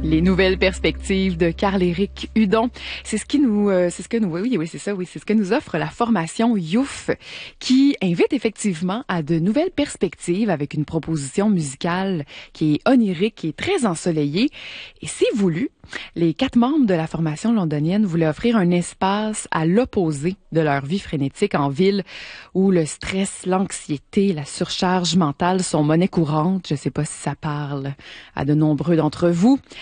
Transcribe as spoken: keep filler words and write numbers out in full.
Les nouvelles perspectives de Carl-Éric Hudon. C'est ce qui nous, euh, c'est ce que nous, oui, oui, c'est ça, oui, c'est ce que nous offre la formation Youf, qui invite effectivement à de nouvelles perspectives avec une proposition musicale qui est onirique et très ensoleillée. Et si voulu, les quatre membres de la formation londonienne voulaient offrir un espace à l'opposé de leur vie frénétique en ville où le stress, l'anxiété, la surcharge mentale sont monnaie courante. Je ne sais pas si ça parle à de nombreux d'entre vous.